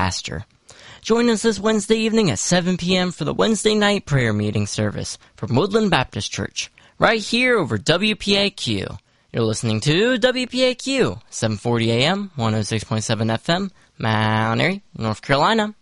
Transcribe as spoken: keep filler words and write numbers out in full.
pastor. Join us this Wednesday evening at seven p.m. for the Wednesday night prayer meeting service from Woodland Baptist Church, right here over W P A Q. You're listening to W P A Q, seven forty a.m., one oh six point seven F M, Mount Airy, North Carolina.